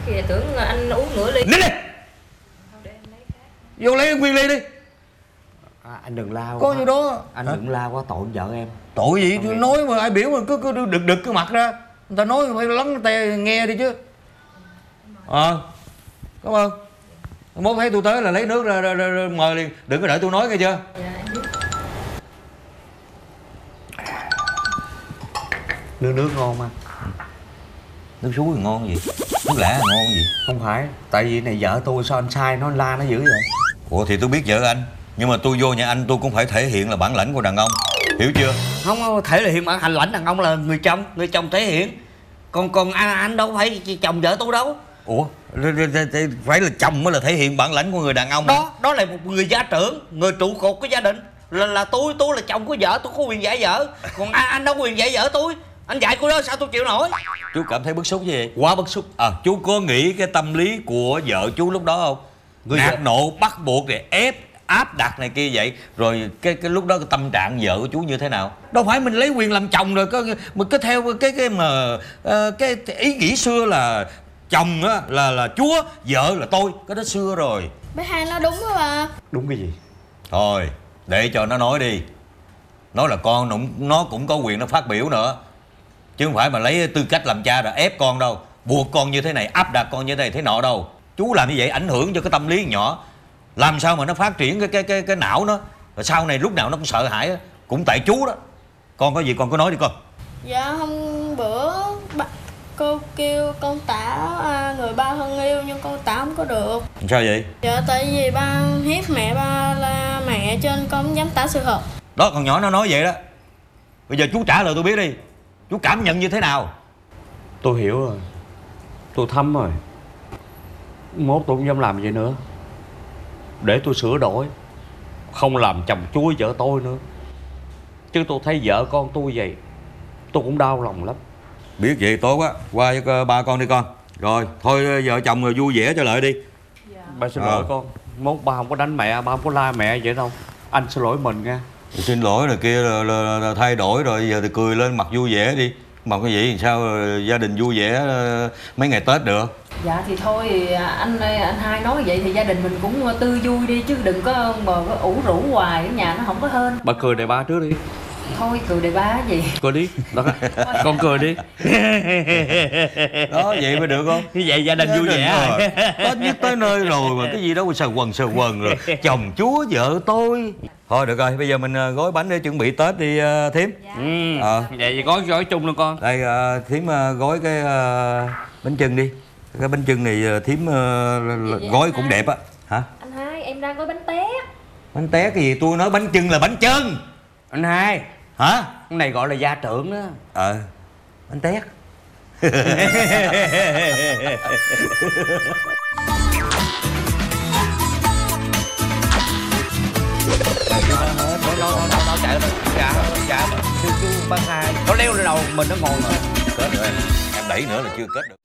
kìa, tưởng là anh uống nửa ly. Nín đi. Vô lấy nguyên ly đi. Anh đừng lao. Có gì đó. Anh đừng lao quá tội vợ em. Tội gì chứ, nói mà ai biểu mà cứ đực đực cái mặt ra. Người ta nói phải lắng tay nghe đi chứ. Cảm ơn. Mốt thấy tôi tới là lấy nước ra mời liền, đừng có đợi tôi nói nghe chưa. Dạ em biết. Nước ngon mà. Nước suối thì ngon gì, nước lã là ngon gì. Không phải, tại vì này vợ tôi, sao anh sai nó la nó dữ vậy? Ủa thì tôi biết vợ anh, nhưng mà tôi vô nhà anh tôi cũng phải thể hiện là bản lãnh của đàn ông, hiểu chưa? Không thể hiện bản hành lãnh đàn ông là người chồng thể hiện. Còn anh đâu phải chồng vợ tôi đâu. Ủa phải là chồng mới là thể hiện bản lãnh của người đàn ông. Đó là một người gia trưởng, người trụ cột của gia đình. Là tôi là chồng của vợ, tôi có quyền dạy vợ. Còn anh đâu có quyền dạy vợ tôi. Anh dạy cô đó sao tôi chịu nổi. Chú cảm thấy bức xúc gì? Quá bức xúc. Chú có nghĩ cái tâm lý của vợ chú lúc đó không? Nạt nộ bắt buộc để ép áp đặt này kia vậy, rồi cái lúc đó cái tâm trạng vợ của chú như thế nào? Đâu phải mình lấy quyền làm chồng rồi mình cứ theo cái ý nghĩ xưa là chồng á là chúa, vợ là tôi, cái đó xưa rồi. Bé Hai nói đúng đó bà. Đúng cái gì? Thôi để cho nó nói đi, nói là con nó cũng có quyền nó phát biểu nữa, chứ không phải mà lấy tư cách làm cha rồi ép con đâu, buộc con như thế này, áp đặt con như thế này thế nọ đâu. Chú làm như vậy ảnh hưởng cho cái tâm lý nhỏ, làm sao mà nó phát triển cái não nó, rồi sau này lúc nào nó cũng sợ hãi á, cũng tại chú đó. Con có gì con cứ nói đi con. Dạ hôm bữa cô kêu con tả người ba thân yêu, nhưng con tả không có được. Sao vậy? Dạ tại vì ba hiếp mẹ, ba la mẹ, cho nên con không dám tả sự thật. Đó, con nhỏ nó nói vậy đó. Bây giờ chú trả lời tôi biết đi, chú cảm nhận như thế nào? Tôi hiểu rồi, tôi thấm rồi. Mốt tôi không dám làm vậy nữa. Để tôi sửa đổi, không làm chồng chúa vợ tôi nữa. Chứ tôi thấy vợ con tôi vậy, tôi cũng đau lòng lắm. Biết vậy tốt quá, qua với ba con đi con. Rồi thôi vợ chồng rồi vui vẻ trở lại đi. Dạ. Ba xin lỗi con, mốt ba không có đánh mẹ, ba không có la mẹ vậy đâu. Anh xin lỗi mình nha. Xin lỗi rồi kia là thay đổi rồi, giờ thì cười lên mặt vui vẻ đi. Mà cái vậy thì sao gia đình vui vẻ mấy ngày Tết được? Dạ thì thôi thì anh Hai nói vậy thì gia đình mình cũng tươi vui đi, chứ đừng có mà ủ rũ hoài ở nhà nó không có hên. Bà cười đề ba trước đi. Thôi cười đề ba gì. Cười đi. Đó, con cười đi. Đó vậy mới được không? Như vậy gia đình vui vẻ. Tết nhất tới nơi rồi mà cái gì đó sờ quần rồi. Chồng chúa vợ tôi. Thôi được rồi, bây giờ mình gói bánh để chuẩn bị Tết đi Thím. Dạ. Vậy thì gói chung luôn con. Đây Thím gói cái bánh chưng đi. Cái bánh chưng này Thím gói cũng đẹp á. Hả? Anh Hai, em đang gói bánh tét. Bánh tét cái gì, tôi nói bánh chưng là bánh chưng. Anh Hai. Hả? Cái này gọi là gia trưởng đó. Bánh tét. Nó chạy dạ chú bác Hai nó leo lên đầu mình, nó ngồi mà. Kết rồi em đẩy nữa là chưa kết được.